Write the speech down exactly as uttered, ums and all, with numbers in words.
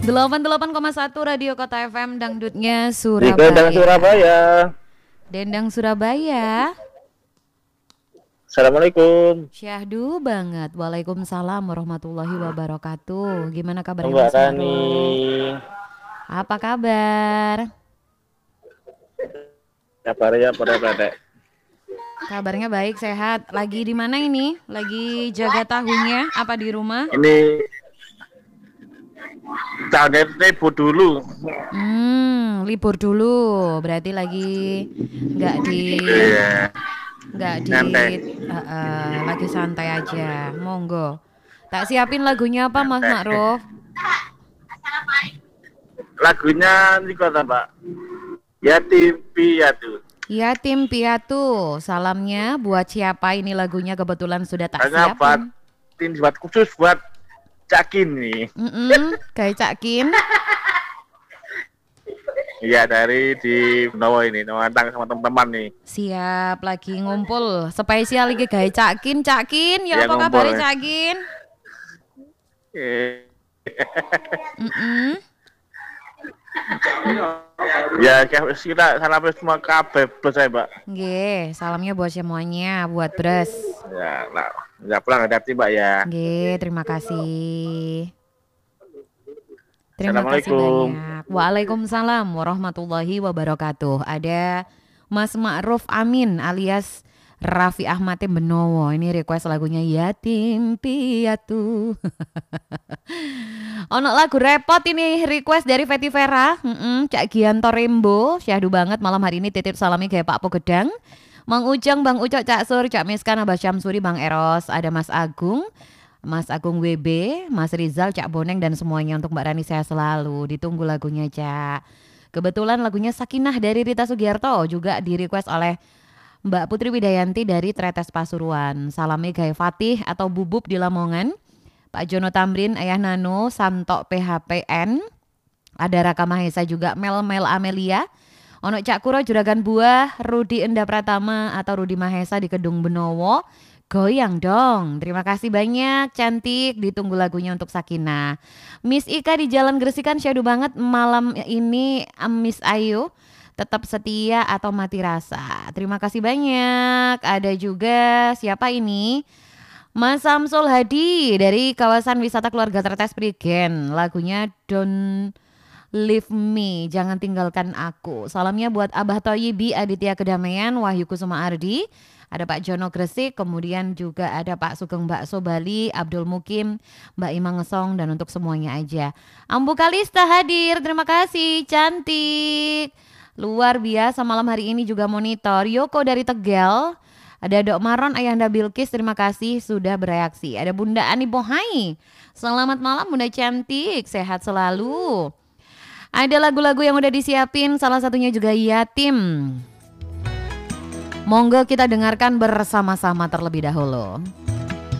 delapan puluh delapan koma satu Radio Kota F M dangdutnya Di Surabaya. Dendang Surabaya. Dendang Surabaya. Assalamualaikum. Syahdu banget. Waalaikumsalam warahmatullahi wabarakatuh. Gimana kabarnya Mbak Mas Rani. Ma'ruf? Apa kabar? Kabarnya pada-pada. Kabarnya baik, sehat. Lagi di mana ini? Lagi jaga tahunya? Apa di rumah? Ini tahunnya libur dulu. Hmm, libur dulu. Berarti lagi nggak di Iya. nggak di Santai. uh, uh, lagi santai aja. Monggo. Tak siapin lagunya apa Mas Ma'ruf? Lagunya ini kota Pak. Yatim piatu. Yatim piatu. Salamnya buat siapa ini lagunya kebetulan sudah tak Hanya buat siapin. tim buat khusus buat Cakin nih. Mm-mm, kayak Cakin. Iya dari di Benowo ini, Nawantang sama teman-teman nih. Siap lagi ngumpul. Spesial lagi kayak Cakin, Cakin. Ya Iya, apa ngumpul, kabarnya ya. Cakin? Eh. Mm-mm. Ya kita salam semua kabeh plus saya Mbak. Nggih, salamnya buat semuanya, buat Bres. Ya, nah, ya pulang hati Mbak ya. Nggih, terima kasih. Terima kasih Assalamualaikum. banyak. Waalaikumsalam warahmatullahi wabarakatuh. Ada Mas Ma'ruf Amin alias Raffi Ahmad Benowo. Ini request lagunya Yatim Piatu. Ono lagu repot ini request dari Feti Vera. Mm-mm, Cak Gianto Rembo. Syahdu banget malam hari ini titip salami kayak Pak Pogedang. Mang Ujang, Bang Ucok, Cak Sur, Cak Miskan, Abah Syamsuri, Bang Eros. Ada Mas Agung. Mas Agung W B, Mas Rizal, Cak Boneng dan semuanya untuk Mbak Rani saya selalu. Ditunggu lagunya Cak. Kebetulan lagunya Sakinah dari Rita Sugiarto juga di request oleh Mbak Putri Widayanti dari Tretes Pasuruan. Salamnya Gaya Fatih atau Bubub di Lamongan. Pak Jono Tamrin, Ayah Nano, Santo P H P N. Ada Raka Mahesa juga, Mel Mel Amelia. Ono Cak Kuro Juragan Buah, Rudi Enda Pratama atau Rudi Mahesa di Kedung Benowo. Goyang dong. Terima kasih banyak, cantik. Ditunggu lagunya untuk Sakinah. Miss Ika di Jalan Gresikan, syahdu banget malam ini. Miss Ayu tetap setia atau mati rasa. Terima kasih banyak. Ada juga siapa ini? Mas Samsul Hadi dari kawasan wisata keluarga Tretes Prigen. Lagunya Don't Leave Me, jangan tinggalkan aku. Salamnya buat Abah Toyibi, Aditya Kedamaian, Wahyu Kusuma Ardi. Ada Pak Jono Gresik, kemudian juga ada Pak Sugeng Bakso Bali, Abdul Mukim, Mbak Imang Ngesong, dan untuk semuanya aja. Ambu Kalista hadir, terima kasih, cantik. Luar biasa malam hari ini juga monitor. Yoko dari Tegal. Ada Dok Maron, Ayahanda Bilkis, terima kasih sudah bereaksi. Ada Bunda Ani Bohai. Selamat malam Bunda cantik, sehat selalu. Ada lagu-lagu yang udah disiapin, salah satunya juga Yatim. Monggo kita dengarkan bersama-sama terlebih dahulu.